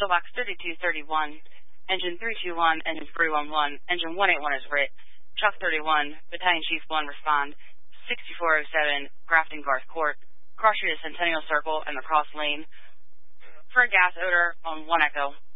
Postal Box 3231, Engine 321, Engine 311, Engine 181 is writ. Truck 31, Battalion Chief 1 respond. 6407, Grafton Garth Court. Cross street is Centennial Circle and the Cross Lane. For a gas odor on 1 Echo.